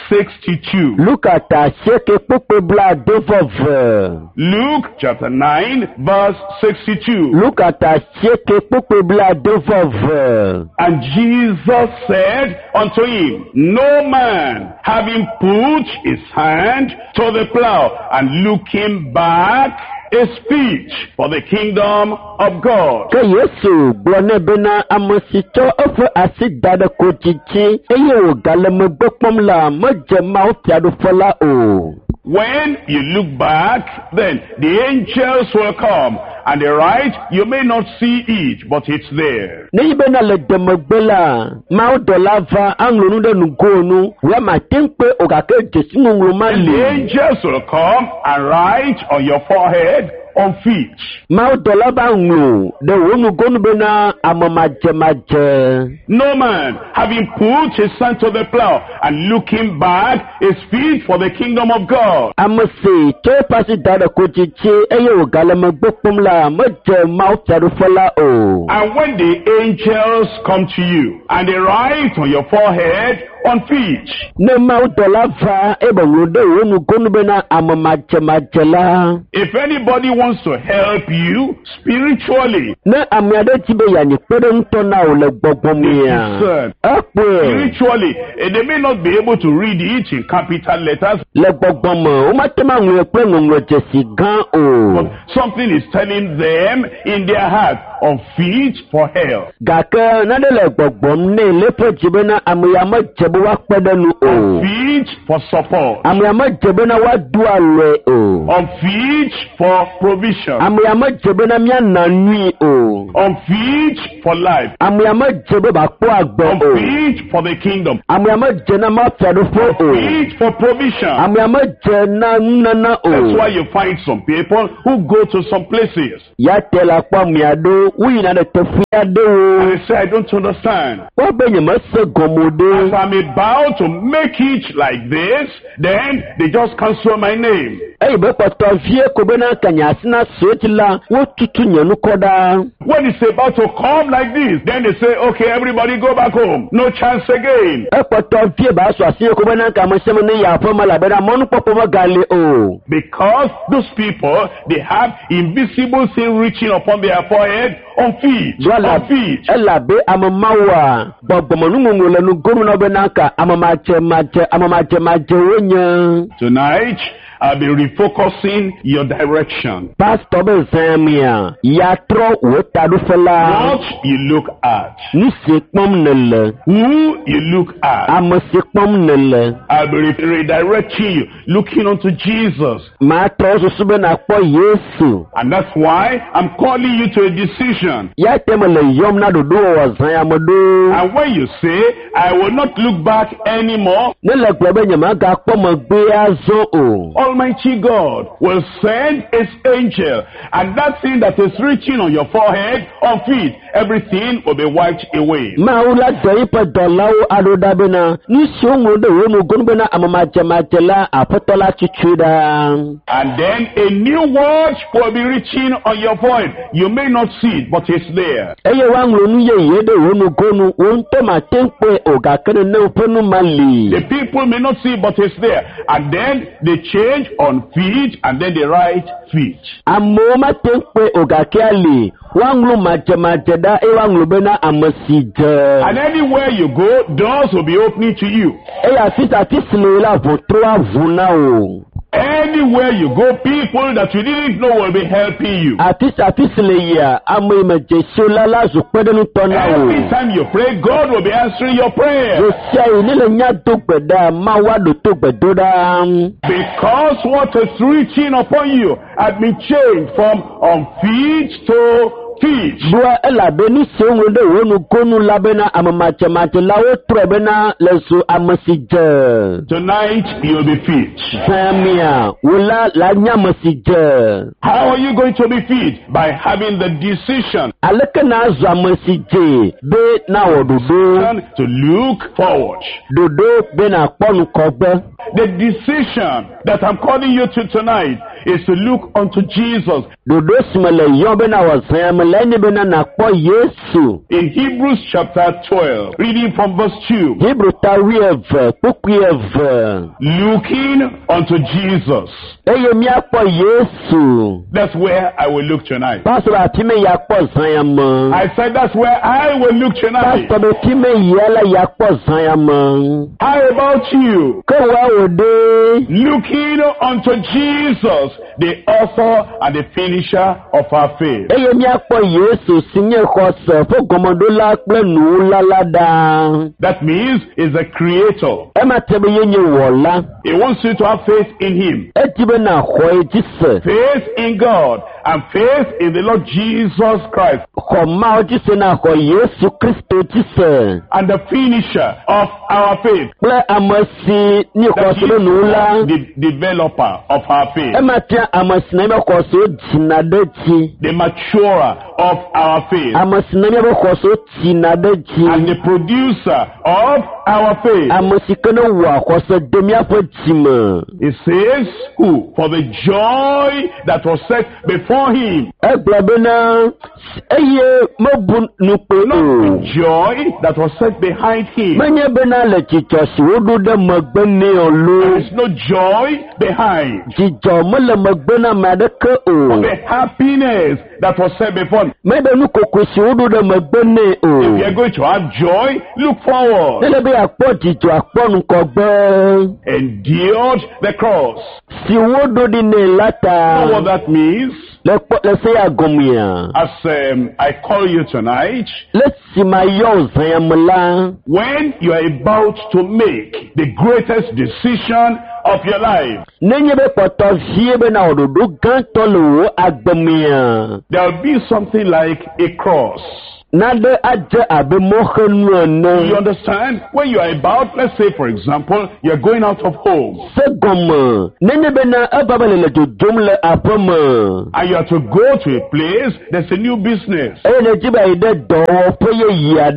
62. Luka ta sheke pupe bla devove. Luke chapter 9 verse 62. Luka ta sheke pupe bla devove. And Jesus said unto him, No man, having put his hand to the plow and looking back, is fit for the kingdom of God. Ke Yesu blone bena amasito ofe asidada kochichi eye o galeme gbopom la moje ma o piadu fola o. When you look back, then the angels will come. And the right, you may not see it, but it's there. Ne bena le demegbela ma o dolava anglonu de nugonu we ma tempe o ga ke jesu nguluma And the le. angels will come and write on your forehead, on feet. Ma o dolava nglu de wonu gonu bena amamaje. No man, having put his hand to the plow and looking back, is fit for the kingdom of God. Amase to pasi dada kochichi eye o galeme gbopom la moje ma o piadu fola o. And when the angels come to you, and they write on your forehead, on feet. Ne ma o dolava ebe nglude wonu gonu bena amamaje la. If anybody wants to help you spiritually, Ne amiade tibe ya ni pere nto na o le gbogbomia. Listen. Akwe spiritually, they may not be able to read it in capital letters, le gbogbomo o ma tema ngwe pe ngwe jesi gan but o. something is telling them in their heart, on feet for hell. Gake na de le gbogbom ne le pe jibe na amuyama jebe wa pedenu On o. feet for support. Amuyama jebe na wa dua le o. On feet for provision. Amuyama jebe na mia nanui o. On feet for life. Amuyama jebe ba po agbe On o. feet for the kingdom. Amuyama jena ma fiado fo On o. feet for provision. Amuyama jena nana That's why o. you find some people who go to some places Ya tela kwa miado wi na de tefiade o. and they say, I don't understand. Wa benye ma se As gomode. I'm about to make it like this, then they just cancel my name. Eyi be kpɔtɔ vie ko bena kanyasina soeti la wo tutu nyɔnu kɔ da. When it's about to come like this, then they say, okay, everybody go back home. No chance again. Ekpɔtɔ vie ba sɔ asi ko bena kamasɛm ne yafa ma la bena mɔnu kpɔkpɔ ma gali o. Because those people, they have invisible sin reaching upon their forehead, on feet, Wala on feet. elabe amamawa gbɔgbɔmɔnu ŋuŋu le nu gonu na bena ka amamaje wonya. Tonight, I'll be refocusing your direction. Pastor be zɛmia yatrɔ wo taɖuƒe la. What you look at, Nu si kpɔm nele. who you look at. Ame si kpɔm nele. I'll be redirecting you, looking unto Jesus. Matrɔ susu bena kpɔ Yesu. And that's why I'm calling you to a decision. Ya teme le yɔm na ɖoɖo wɔ zã yame ɖo. And when you say, I will not look back anymore, Ne le gblɔ be nyemagakpɔ megbe azɔ o. Almighty God will send his angel, and that thing that is reaching on your forehead, on feet, everything will be wiped away. Mawu la dɔ yiƒe dɔlawo aɖo ɖa bena nu siwo ŋlɔ ɖe wo nugonu bena amemadzemadze la aƒetɔ la tutui ɖa. And then a new word will be reaching on your forehead. You may not see it, but it's there. Eye woaŋlɔ nu yeye ɖe wo nugonu wo ŋutɔ mate ŋu kpɔe o gake nene woƒe nu ma li. The people may not see it, but it's there. And then they change on feet, and then they write feet. Amewo mate ŋu kpɔe o gake ali woaŋlɔ madzemadze ɖa eye woaŋlɔ bena ame si dze. And anywhere you go, doors will be opening to you. Eye afi si le la ʋɔtro avu na o. Anywhere you go, people that you didn't know will be helping you. Afi si le yia ame me dze so la la zu kpeɖenutɔ na Every o. time you pray, God will be answering your prayer. Yosia yi ne le nya do gbe ɖa ma wa ɖo to gbedo ɖa. Because what is reaching upon you has been changed from on feet to feet. Doa elabe nu siwo ŋlɔ ɖe wo nugonu la bena amemadzemadze la wotrɔe bena le zo ame si dze. Tonight, you'll be feet. Zãmia wo la nya ame si dze. How are you going to be feet? By having the decision Aleke na azɔ ame si dze be na wɔ ɖoɖo. to look forward. Ɖoɖo bena kpɔ nukɔgbe. The decision that I'm calling you to tonight is to look unto Jesus. Dodo simele yon bena wazanya meleni bena nakpo Yesu. In Hebrews chapter 12, reading from verse 2. Hebrew tawi eve, puku eve. Looking unto Jesus. Eye miakpo Yesu. That's where I will look tonight. Pastor atime yakpo zanya mo. I said that's where I will look tonight. Pastor betime yela yakpo zanya mo. How about you? Kowa ode. Looking unto Jesus, the author and the finisher of our faith. Eye miakpo Yesu sinye khose fo gomodola kple nulalada. That means is a creator. Ema tebe yenye wola. He wants you to have faith in him. Etibe na khoe jise. Faith in God and faith in the Lord Jesus Christ. Khoma jise na kho Yesu Kristo jise. And the finisher of our faith. Ple amasi ni khose nula. The developer of our faith. Ema tia amasi na me khose jinadeji. The maturer of our faith. Amasi na me khose jinadeji. And the producer of our faith. Amasi kana wa khose demia po jima. It says, who? For the joy that was set before him. Eblabena eye mobun nupe Not the joy that was set behind him. Manye bena le chichosi wodu de magbene There olu. is no joy behind. Chicho mele magbena madeke o. The happiness that was set before him. Mebe nu kokosi wodu de magbene If you are o. going to have joy, look forward. Lele be akpo chicho akpo nkogbe. Endured the cross. Si wodu di ne You know what lata. that means? Le se ya gomia. As I call you tonight, Le si ma yo zayamla. when you are about to make the greatest decision of your life, Nenye be poto vie be na odudu ganto lo agbemia. there will be something like a cross. Nade aje abe mohenu You ene. understand? When you are about, let's say for example, you are going out of home Se gomme. Nenye be na ababele le jojom le apome. and you have to go to a place, there's a new business. Eye ne jiba ide dowo peye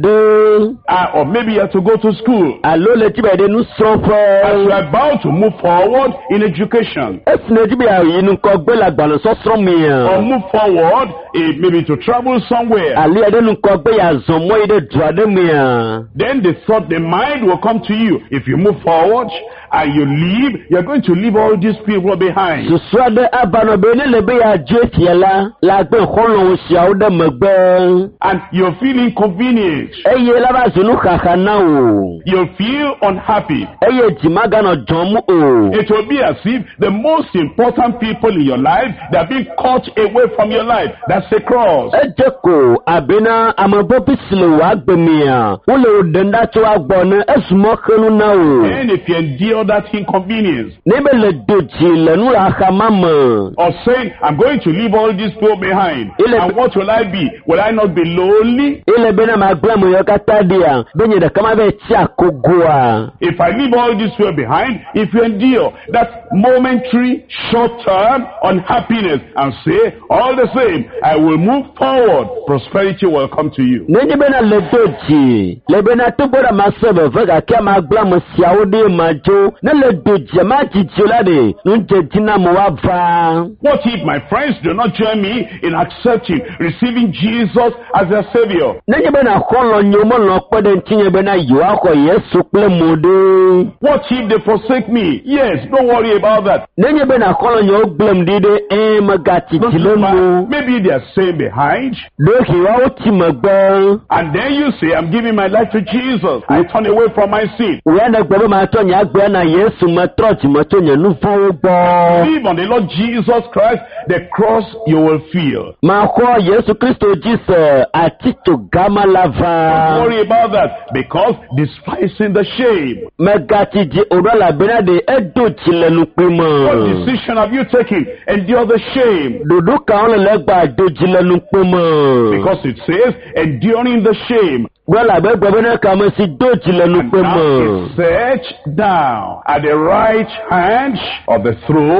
yade. Or maybe you have to go to school. Alo le jiba ide nu As you sronfe. are about to move forward in education, Esi ne jiba ya yinu kogbe la gbalo so or sromia. move forward maybe to travel somewhere, Ali ade nu kogbe ya zomo ide duade mia. then the mind will come to you. If you move forward and you leave, you're going to leave all these people behind. Susua de abano be ne le be ya jetie la gbe kholo sia o de megbe. And you'll feel inconvenient. Eye la ba zunu khakana o. You'll feel unhappy. Eye jimaga no jomu o. It will be as if the most important people in your life, they're being cut away from your life. That's a cross. Ejeko abena amabo pisile wa gbemia. Wole odenda to agbona esumo khenu na o. And if you endure that inconvenience, Nebe le doji le nu la khamama. or saying, I'm going to leave all these people behind, and what will I be? Will I not be lonely? Ile bena magbemu yo katadia. Benye de kama be tia kogua. If I leave all these people behind, if you endure that momentary, short-term unhappiness and say, all the same, I will move forward, prosperity will come to you. Nenye bena le doji. Le bena tubora masebe vega kia magbemu siaudi majo. Ne le doji ma jijiola de. Nunje jina mwava. What if my friends do not join me in accepting, receiving Jesus as their Savior? Nenye bena kholo nyomo no kpede ntinye bena yuwa ko Yesu kple mode. What if they forsake me? Yes, don't worry about that. Nenye bena kholo nyo glem dide magati tilemu. Maybe they are staying behind, Do hiwa uti magbe. and then you say, I'm giving my life to Jesus. I turn away from my sin. Uyana gbebe matonya agbe na Yesu matroti matonya nufa ubo. Believe on the Lord Jesus Christ, the cross you will feel. Makwa Yesu Kristo jise atito gama Don't lava. worry about that, because despising the shame. Megati ji odola bena de edo chilenu What pima. decision have you taken? Endure the shame. Dudu kaone legba do chilenu pima. Because it says, enduring the shame. Gwala be gbebe na kama si do chilenu And now pima. is set down at the right hand of the throne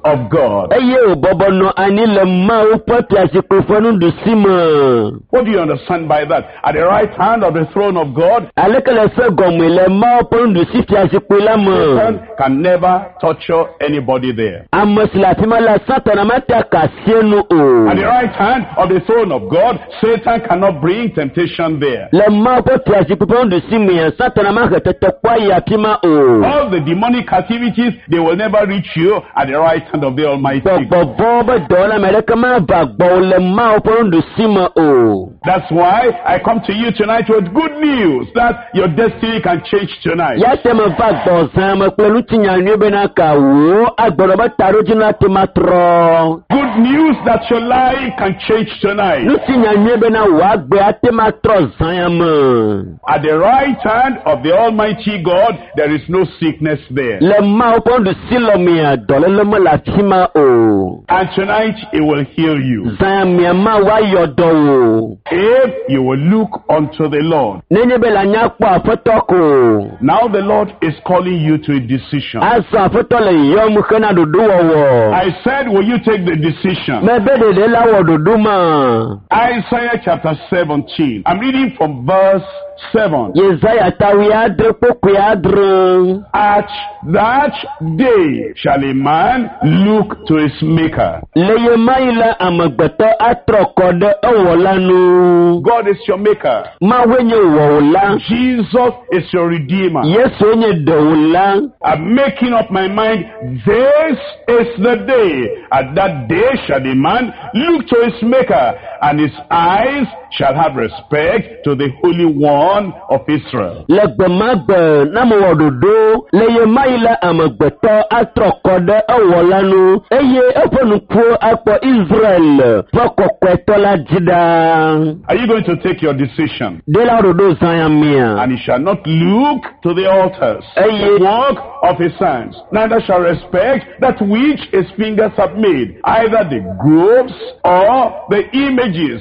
of God. Eye o bobo no ani le ma o pati asikofo no dusima. What do you understand by that? At the right hand of the throne of God, Alekele se gomu le ma o pon dusifi asikola mo. Satan can never torture anybody there. Amosilafima la Satan amata kasienu o. At the right hand of the throne of God, Satan cannot bring temptation there. Le ma o pati asikofo no dusimi Satan amaka tete kwa ya pima o. All the demonic activities, they will never reach you at the right hand of the Almighty. That's why I come to you tonight with good news that your destiny can change tonight. Good news that your life can change tonight. At the right hand of the Almighty God, there is no sickness there. And tonight, He will heal you. If you will look unto the Lord. Now the Lord is calling you to a decision. I said, will you take the decision? Isaiah chapter 17. I'm reading from verse 7. At that day shall a man look to his maker. God is your maker. Jesus is your redeemer. I'm making up my mind. This is the day. At that day shall a man look to his maker, and his eyes shall have respect to the Holy One of Israel. Are you going to take your decision? And he shall not look to the altars, the work of his hands, neither shall respect that which his fingers have made, either the groves or the images.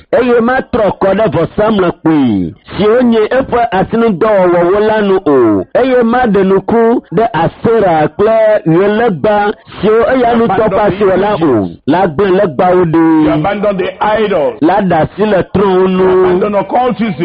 You abandon the idols. You abandon occultism.